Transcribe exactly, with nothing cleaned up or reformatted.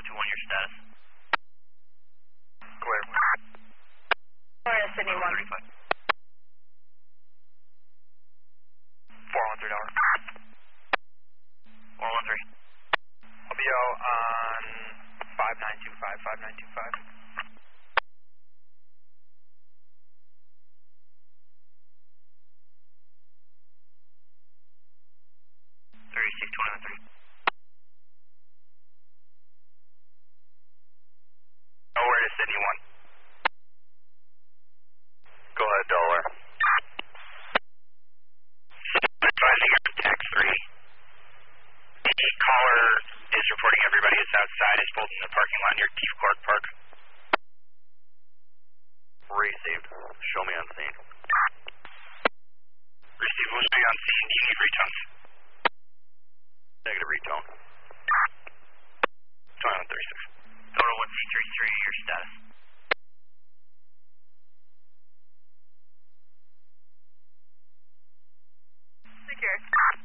two one, your status. Clear. Florida, Sydney one. thirty-five. four one three hour. four one three. I'll be out on five nine two five, five nine two five. thirty-six twenty-one three. Nowhere to Sydney one. Go ahead, Delaware. Advising on tax three. The caller is reporting everybody is outside, is pulled in the parking lot near Keith Clark Park. Received. Show me on scene. Received. We'll show you on scene. Do you need retones? Negative retone. twenty-one thirty-six. Total one C thirty-three, your status. Secure.